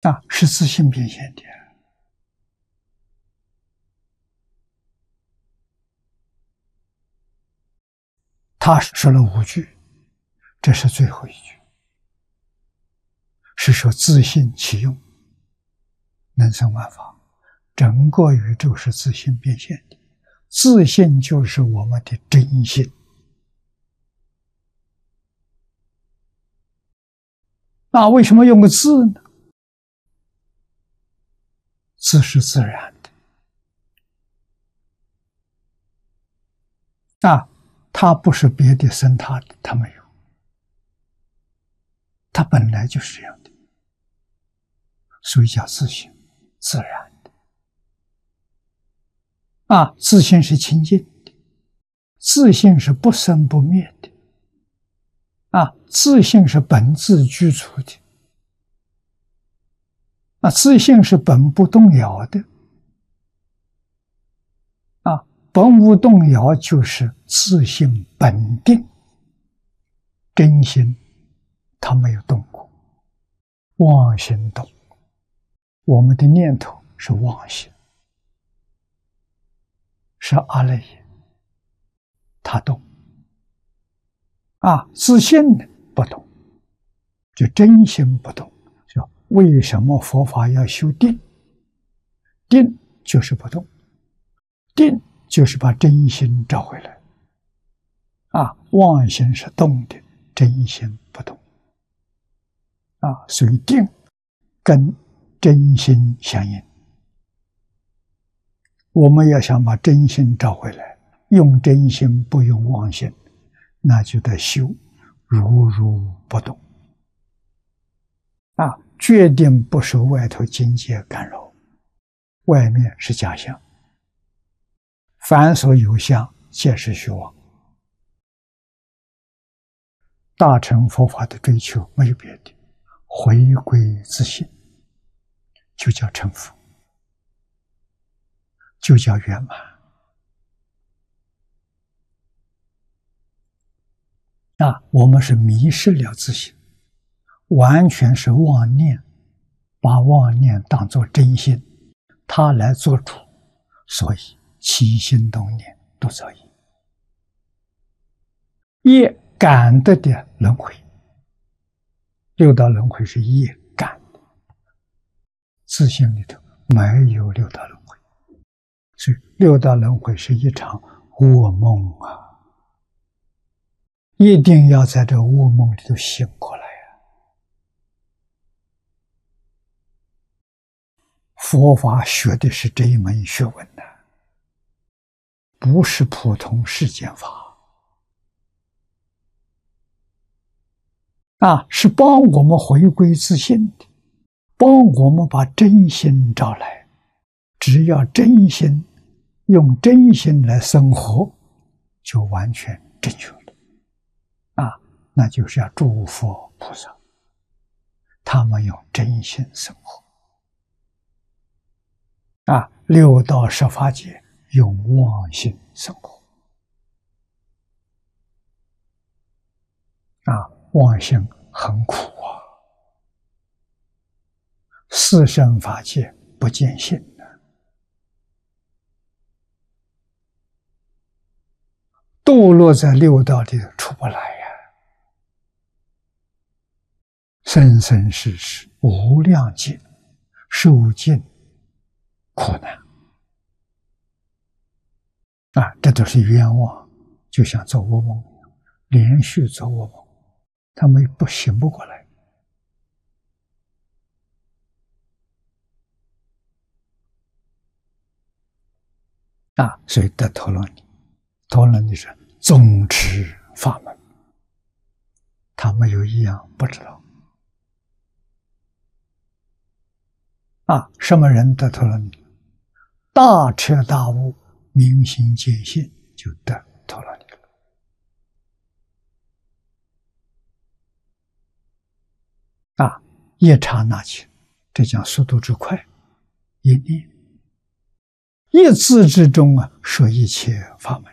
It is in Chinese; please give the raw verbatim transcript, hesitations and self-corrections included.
啊，是自性变现的。他说了五句，这是最后一句，是说自性其用，能生万法。整个宇宙是自性变现的，自性就是我们的真性。那为什么用个自呢？自是自然的啊，它不是别的生它的，它没有，它本来就是这样的，所以叫自性，自然的啊。自性是清净的，自性是不生不灭的啊，自性是本自具足的啊，自性是本不动摇的啊，本无动摇就是自性本定，真心它没有动过，妄心动，我们的念头是妄心，是阿赖耶，它动啊，自性的不动，就真心不动。就为什么佛法要修定？定就是不动，定就是把真心找回来啊，妄心是动的，真心不动啊，所以定跟真心相应。我们要想把真心找回来，用真心不用妄心，那就得修如如不动啊，决定不受外头境界干扰，外面是假象，凡所有相，皆是虚妄。大乘佛法的追求没有别的，回归自性，就叫成佛，就叫圆满啊！我们是迷失了自性，完全是妄念，把妄念当作真心，它来做主，所以起心动念都造业，业感得的轮回，六道轮回是业感的，自性里头没有六道轮回，所以六道轮回是一场噩梦啊！一定要在这噩梦里头醒过来啊！佛法学的是这一门学问的，不是普通世间法啊，是帮我们回归自信的，帮我们把真心找来。只要真心，用真心来生活，就完全正确了啊！那就是要诸佛菩萨，他们用真心生活啊，六道十法界用妄心生活啊，妄心很苦啊，四圣法界不见性的，堕落在六道里出不来呀、啊，生生世世无量劫受尽苦难啊，这都是冤枉，就像做噩梦一样，连续做噩梦，他们不醒不过来啊，所以得陀罗尼，陀罗尼是总持法门，他没有一样不知道啊。什么人得陀罗尼？大彻大悟，明心见性，就得陀罗尼了啊！一刹那间，这讲速度之快，一念一字之中啊，说一切法门。